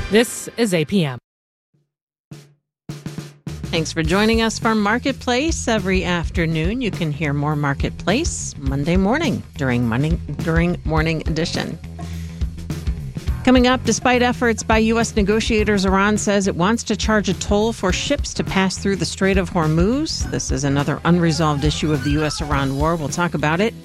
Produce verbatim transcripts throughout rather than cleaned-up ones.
This is A P M. Thanks for joining us for Marketplace every afternoon. You can hear more Marketplace Monday morning during morning, during morning edition. Coming up, despite efforts by U S negotiators, Iran says it wants to charge a toll for ships to pass through the Strait of Hormuz. This is another unresolved issue of the U S Iran war. We'll talk about it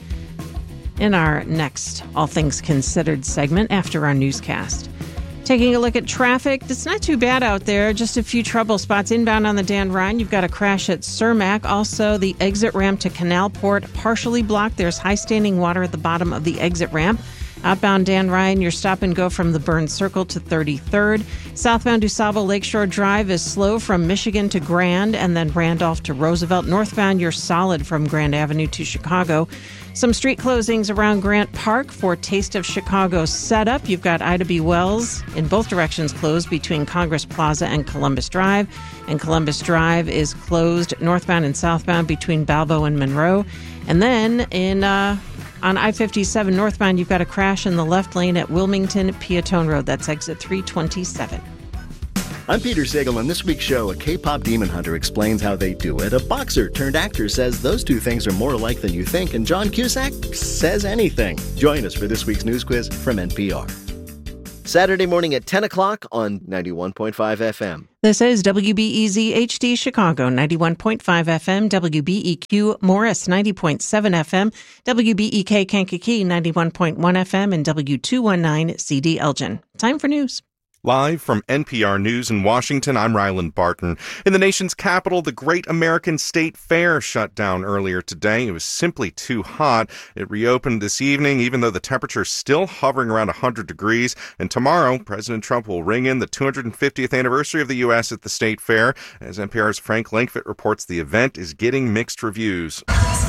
in our next All Things Considered segment after our newscast. Taking a look at traffic, it's not too bad out there. Just a few trouble spots inbound on the Dan Ryan. You've got a crash at Cermak. Also, the exit ramp to Canal Port partially blocked. There's high standing water at the bottom of the exit ramp. Outbound Dan Ryan, your stop and go from the Burns Circle to thirty-third. Southbound DuSable Lakeshore Drive is slow from Michigan to Grand and then Randolph to Roosevelt. Northbound, you're solid from Grand Avenue to Chicago. Some street closings around Grant Park for Taste of Chicago setup. You've got Ida B. Wells in both directions closed between Congress Plaza and Columbus Drive. And Columbus Drive is closed northbound and southbound between Balbo and Monroe. And then in uh, on I fifty-seven northbound, you've got a crash in the left lane at Wilmington Peatone Road. That's exit three twenty-seven. I'm Peter Sagal. On this week's show, a K-pop demon hunter explains how they do it. A boxer turned actor says those two things are more alike than you think. And John Cusack says anything. Join us for this week's news quiz from N P R. Saturday morning at ten o'clock on ninety-one point five F M. This is W B E Z H D Chicago, ninety-one point five F M, W B E Q Morris, ninety point seven F M, W B E K Kankakee, ninety-one point one F M, and W two nineteen C D Elgin. Time for news. Live from N P R News in Washington, I'm Ryland Barton. In the nation's capital, the Great American State Fair shut down earlier today. It was simply too hot. It reopened this evening, even though the temperature is still hovering around one hundred degrees. And tomorrow, President Trump will ring in the two hundred fiftieth anniversary of the U S at the State Fair. As N P R's Frank Langfitt reports, the event is getting mixed reviews.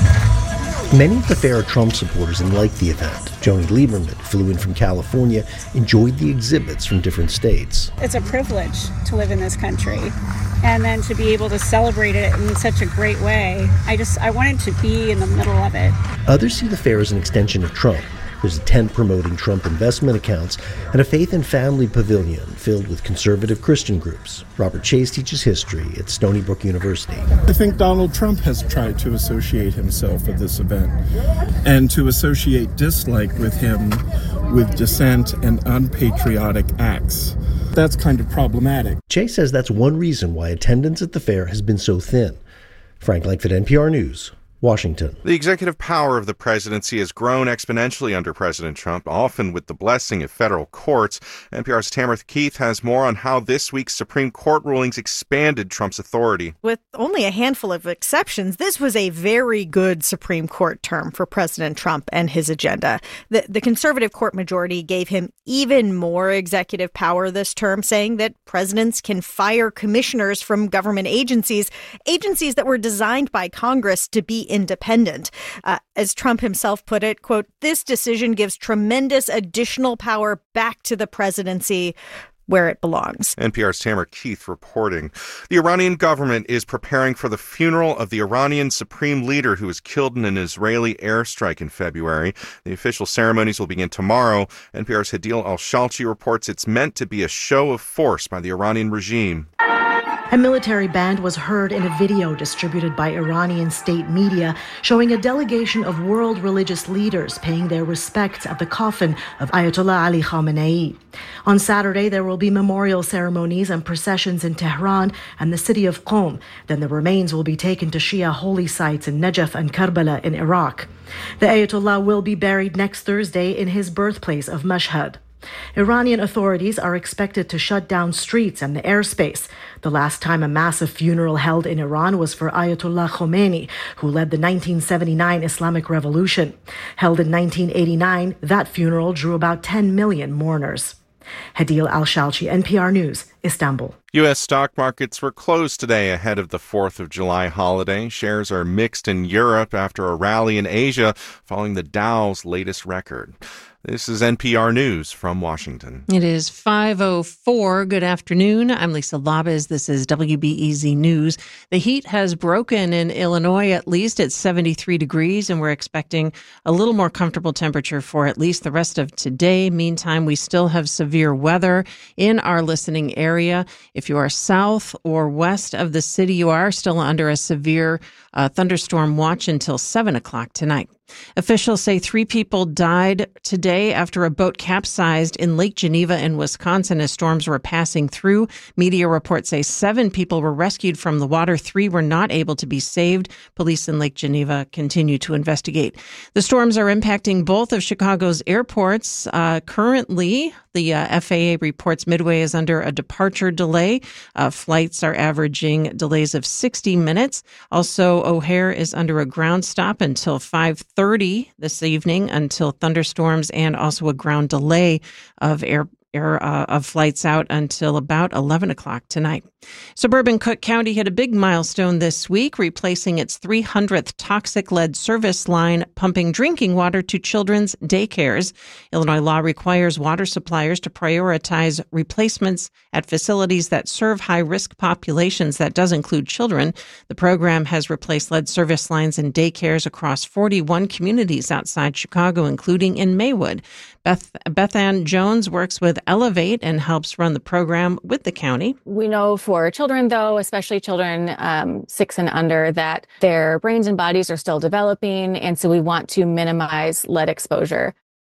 Many of the fair are Trump supporters and liked the event. Joni Lieberman flew in from California, enjoyed the exhibits from different states. It's a privilege to live in this country, and then to be able to celebrate it in such a great way. I just, I wanted to be in the middle of it. Others see the fair as an extension of Trump. There's a tent promoting Trump investment accounts and a faith and family pavilion filled with conservative Christian groups. Robert Chase teaches history at Stony Brook University. I think Donald Trump has tried to associate himself with this event and to associate dislike with him with dissent and unpatriotic acts. That's kind of problematic. Chase says that's one reason why attendance at the fair has been so thin. Frank Langfitt, N P R News, Washington. The executive power of the presidency has grown exponentially under President Trump, often with the blessing of federal courts. N P R's Tamara Keith has more on how this week's Supreme Court rulings expanded Trump's authority. With only a handful of exceptions, this was a very good Supreme Court term for President Trump and his agenda. The, the conservative court majority gave him even more executive power this term, saying that presidents can fire commissioners from government agencies, agencies that were designed by Congress to be independent. Uh, as Trump himself put it, quote, "This decision gives tremendous additional power back to the presidency where it belongs." N P R's Tamara Keith reporting. The Iranian government is preparing for the funeral of the Iranian supreme leader who was killed in an Israeli airstrike in February. The official ceremonies will begin tomorrow. N P R's Hadil Al-Shalchi reports it's meant to be a show of force by the Iranian regime. A military band was heard in a video distributed by Iranian state media showing a delegation of world religious leaders paying their respects at the coffin of Ayatollah Ali Khamenei. On Saturday, there will be memorial ceremonies and processions in Tehran and the city of Qom. Then the remains will be taken to Shia holy sites in Najaf and Karbala in Iraq. The Ayatollah will be buried next Thursday in his birthplace of Mashhad. Iranian authorities are expected to shut down streets and the airspace. The last time a massive funeral held in Iran was for Ayatollah Khomeini, who led the nineteen seventy-nine Islamic Revolution. Held in nineteen eighty-nine, that funeral drew about ten million mourners. Hadil Al-Shalchi, N P R News, Istanbul. U S stock markets were closed today ahead of the fourth of July holiday. Shares are mixed in Europe after a rally in Asia following the Dow's latest record. This is N P R News from Washington. It is five oh four. Good afternoon. I'm Lisa Labez. This is W B E Z News. The heat has broken in Illinois, at least at seventy-three degrees, and we're expecting a little more comfortable temperature for at least the rest of today. Meantime, we still have severe weather in our listening area. If you are south or west of the city, you are still under a severe uh, thunderstorm watch until seven o'clock tonight. Officials say three people died today after a boat capsized in Lake Geneva in Wisconsin as storms were passing through. Media reports say seven people were rescued from the water. Three were not able to be saved. Police in Lake Geneva continue to investigate. The storms are impacting both of Chicago's airports. Uh, currently, the uh, F A A reports Midway is under a departure delay. Uh, flights are averaging delays of sixty minutes. Also, O'Hare is under a ground stop until five thirty this evening until thunderstorms, and also a ground delay of air Air, uh, of flights out until about eleven o'clock tonight. Suburban Cook County hit a big milestone this week, replacing its three hundredth toxic lead service line, pumping drinking water to children's daycares. Illinois law requires water suppliers to prioritize replacements at facilities that serve high-risk populations. That does include children. The program has replaced lead service lines in daycares across forty-one communities outside Chicago, including in Maywood. Beth, Beth Ann Jones works with Elevate and helps run the program with the county. We know for children, though, especially children um, six and under, that their brains and bodies are still developing, and so we want to minimize lead exposure.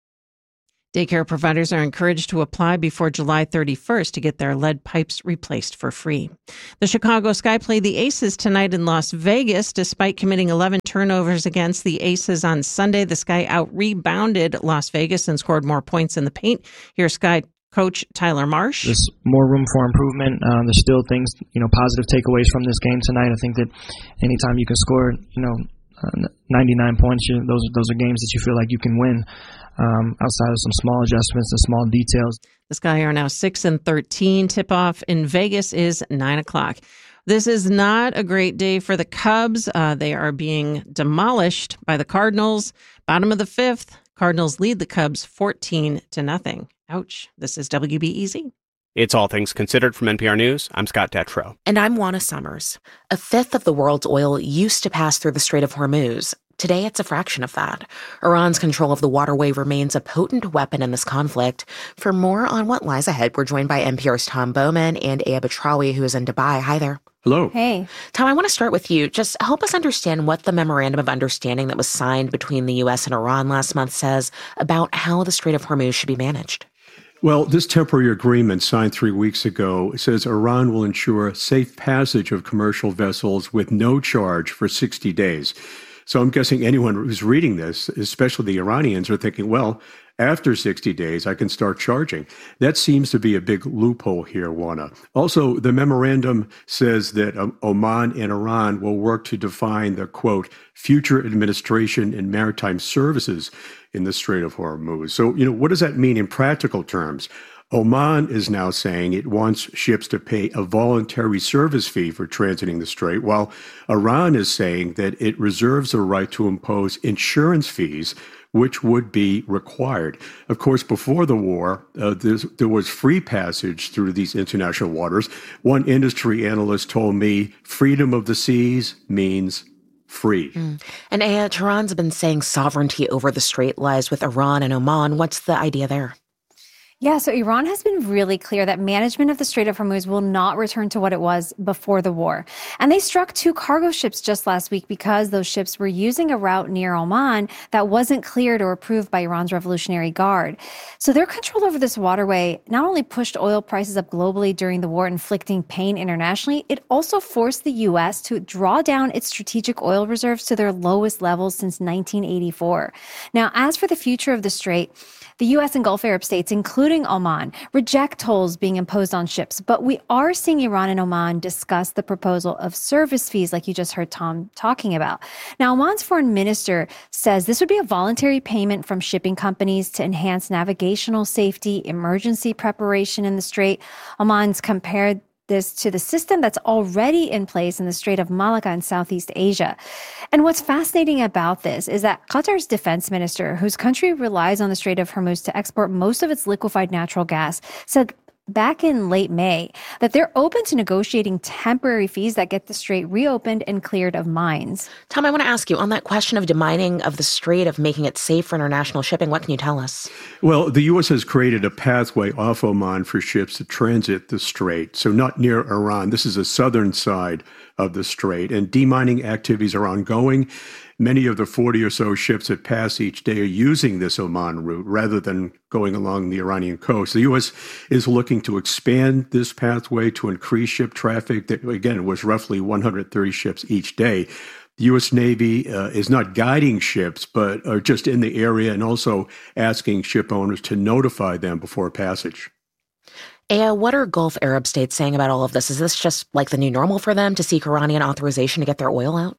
Daycare providers are encouraged to apply before July thirty-first to get their lead pipes replaced for free. The Chicago Sky played the Aces tonight in Las Vegas. Despite committing eleven turnovers against the Aces on Sunday, the Sky out-rebounded Las Vegas and scored more points in the paint. Here's Sky coach Tyler Marsh. There's more room for improvement. Um, there's still things, you know, positive takeaways from this game tonight. I think that anytime you can score, you know, uh, ninety-nine points, you, those, those are games that you feel like you can win. Um, outside of some small adjustments and small details. The Sky are now six and thirteen. Tip-off in Vegas is nine o'clock. This is not a great day for the Cubs. Uh, they are being demolished by the Cardinals. Bottom of the fifth, Cardinals lead the Cubs fourteen to nothing. Ouch. This is W B E Z. It's All Things Considered from N P R News. I'm Scott Detrow. And I'm Juana Summers. A fifth of the world's oil used to pass through the Strait of Hormuz. Today, it's a fraction of that. Iran's control of the waterway remains a potent weapon in this conflict. For more on what lies ahead, we're joined by N P R's Tom Bowman and Aya Batrawi, who is in Dubai. Hi there. Hello. Hey. Tom, I want to start with you. Just help us understand what the memorandum of understanding that was signed between the U S and Iran last month says about how the Strait of Hormuz should be managed. Well, this temporary agreement signed three weeks ago says Iran will ensure safe passage of commercial vessels with no charge for sixty days. So I'm guessing anyone who's reading this, especially the Iranians, are thinking, well, after sixty days, I can start charging. That seems to be a big loophole here, Juana. Also, the memorandum says that um, Oman and Iran will work to define the, quote, future administration and maritime services in the Strait of Hormuz. So, you know, what does that mean in practical terms? Oman is now saying it wants ships to pay a voluntary service fee for transiting the strait, while Iran is saying that it reserves the right to impose insurance fees, which would be required. Of course, before the war, uh, there was free passage through these international waters. One industry analyst told me freedom of the seas means free. Mm. And Aya, Tehran's been saying sovereignty over the strait lies with Iran and Oman. What's the idea there? Yeah, so Iran has been really clear that management of the Strait of Hormuz will not return to what it was before the war. And they struck two cargo ships just last week because those ships were using a route near Oman that wasn't cleared or approved by Iran's Revolutionary Guard. So their control over this waterway not only pushed oil prices up globally during the war, inflicting pain internationally, it also forced the U S to draw down its strategic oil reserves to their lowest levels since nineteen eighty-four. Now, as for the future of the strait, the U S and Gulf Arab states, including Oman, reject tolls being imposed on ships. But we are seeing Iran and Oman discuss the proposal of service fees, like you just heard Tom talking about. Now, Oman's foreign minister says this would be a voluntary payment from shipping companies to enhance navigational safety, emergency preparation in the strait. Oman's compared this to the system that's already in place in the Strait of Malacca in Southeast Asia. And what's fascinating about this is that Qatar's defense minister, whose country relies on the Strait of Hormuz to export most of its liquefied natural gas, said back in late May that they're open to negotiating temporary fees that get the strait reopened and cleared of mines. Tom, I want to ask you on that question of demining of the strait, of making it safe for international shipping. What can you tell us? Well, the U S has created a pathway off Oman for ships to transit the strait, so not near Iran. This is the southern side of the strait, and demining activities are ongoing. Many of the forty or so ships that pass each day are using this Oman route rather than going along the Iranian coast. The U S is looking to expand this pathway to increase ship traffic. That, again, was roughly one hundred thirty ships each day. The U S Navy uh, is not guiding ships, but are just in the area and also asking ship owners to notify them before passage. Aya, what are Gulf Arab states saying about all of this? Is this just like the new normal for them to seek Iranian authorization to get their oil out?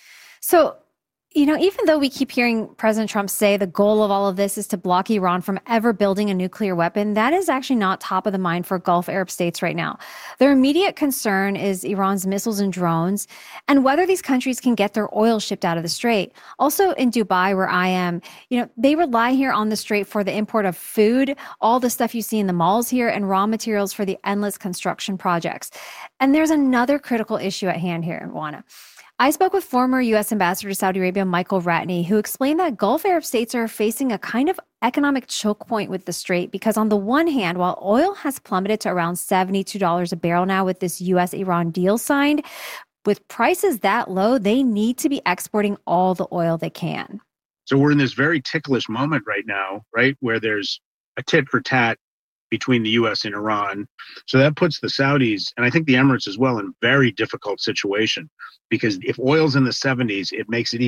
So, you know, even though we keep hearing President Trump say the goal of all of this is to block Iran from ever building a nuclear weapon, that is actually not top of the mind for Gulf Arab states right now. Their immediate concern is Iran's missiles and drones and whether these countries can get their oil shipped out of the strait. Also in Dubai, where I am, you know, they rely here on the strait for the import of food, all the stuff you see in the malls here, and raw materials for the endless construction projects. And there's another critical issue at hand here, Juana. I spoke with former U S Ambassador to Saudi Arabia, Michael Ratney, who explained that Gulf Arab states are facing a kind of economic choke point with the strait because on the one hand, while oil has plummeted to around seventy-two dollars a barrel now with this U S Iran deal signed, with prices that low, they need to be exporting all the oil they can. So we're in this very ticklish moment right now, right, where there's a tit for tat between the U S and Iran. So that puts the Saudis, and I think the Emirates as well, in a very difficult situation. Because if oil's in the seventies, it makes it even